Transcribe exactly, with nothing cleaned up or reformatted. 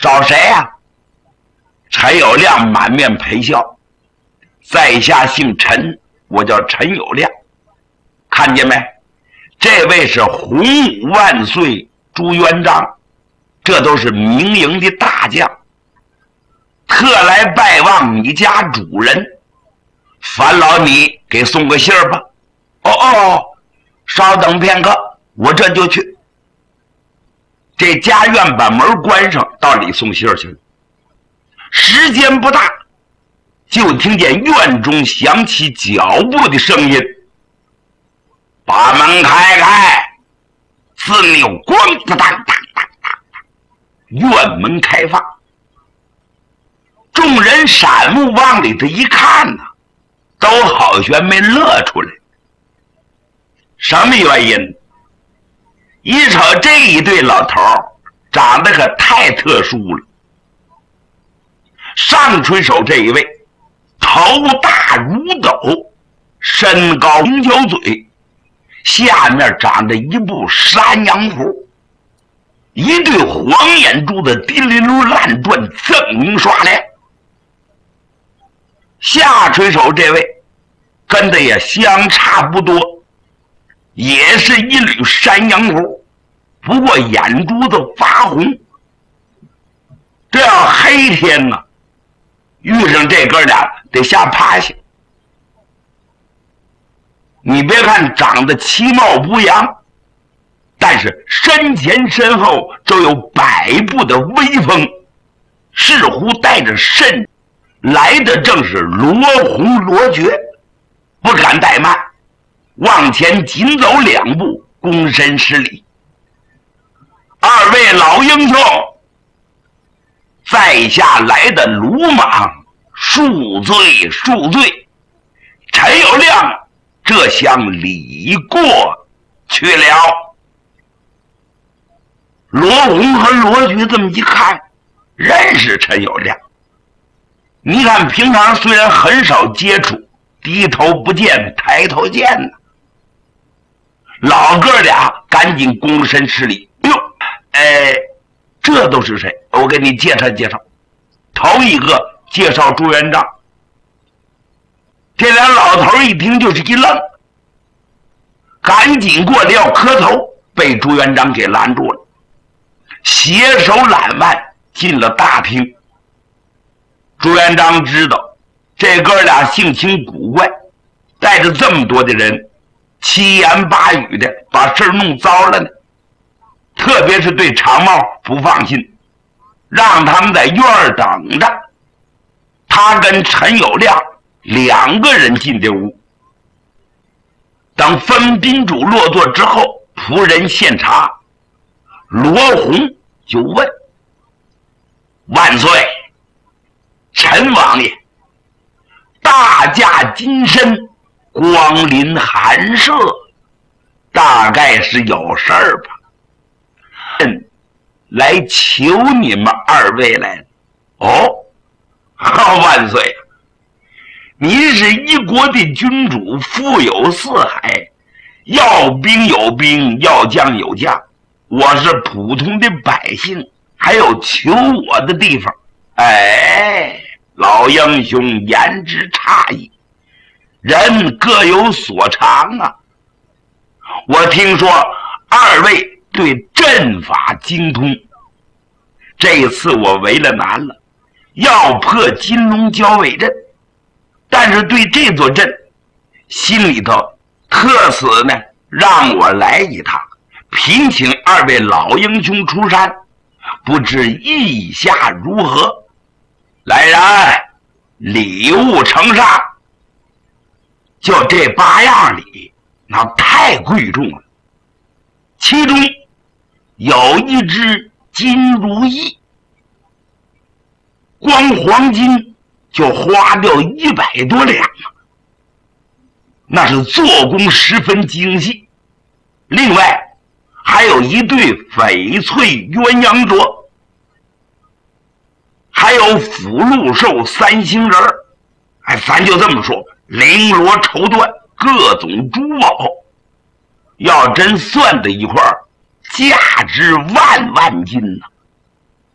找谁呀、啊？陈友谅满面陪笑，在下姓陈，我叫陈友谅，看见没？这位是洪武万岁朱元璋，这都是明营的大将，特来拜望你家主人。烦劳你给送个信儿吧。哦哦，稍等片刻，我这就去。这家院把门关上，到里送信儿去了。时间不大，就听见院中响起脚步的声音。把门开开！自扭咣当当当当当，院门开放。众人闪目往里头一看呢、啊，都好悬没乐出来。什么原因？一瞅这一对老头长得可太特殊了。上垂手这一位，头大如斗，身高红脚嘴，下面长着一部山羊胡，一对黄眼珠子滴哩噜乱转，锃明刷亮。下垂手这位跟他也相差不多，也是一缕山羊胡，不过眼珠子发红。这要黑天呢、啊，遇上这哥俩得吓趴下。你别看长得其貌不扬，但是身前身后都有百步的威风，似乎带着肾，来的正是罗红罗觉，不敢怠慢，往前紧走两步，躬身施礼。二位老英雄，在下来的鲁莽，恕罪恕罪，陈友谅这厢礼过去了。罗红和罗觉这么一看，认识陈友谅。你看平常虽然很少接触，低头不见抬头见呢。老哥俩赶紧躬身施礼。哟，哎，这都是谁？我给你介绍介绍。头一个介绍朱元璋。这俩老头一听就是一愣，赶紧过来要磕头，被朱元璋给拦住了，携手揽腕进了大厅。朱元璋知道这哥俩性情古怪，带着这么多的人，七言八语的把事弄糟了呢。特别是对长帽不放心，让他们在院儿等着。他跟陈友谅两个人进这屋，等分宾主落座之后，仆人献茶，罗红就问：万岁，陈王爷，大驾金身，光临寒舍，大概是有事儿吧？嗯，来求你们二位来了。哦，好，万岁，您是一国的君主，富有四海，要兵有兵，要将有将。我是普通的百姓，还有求我的地方。哎，老英雄言之差矣，人各有所长啊。我听说二位对阵法精通，这一次我为了难了，要破金龙交尾阵，但是对这座阵心里头特此呢，让我来一趟，聘请二位老英雄出山，不知意下如何？来人，礼物呈上。就这八样礼，那太贵重了，其中有一只金如意，光黄金就花掉一百多两，那是做工十分精细。另外还有一对翡翠鸳鸯镯，还有福禄寿三星人，哎，咱就这么说，绫罗绸缎各种珠宝，要真算在一块儿，价值万万金呢、啊。